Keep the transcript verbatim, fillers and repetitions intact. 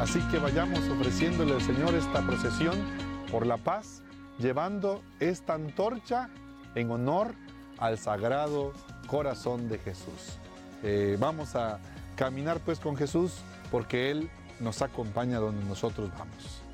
Así que vayamos ofreciéndole al Señor esta procesión por la paz, llevando esta antorcha en honor al Sagrado Corazón de Jesús. Eh, vamos a caminar pues con Jesús porque Él nos acompaña donde nosotros vamos.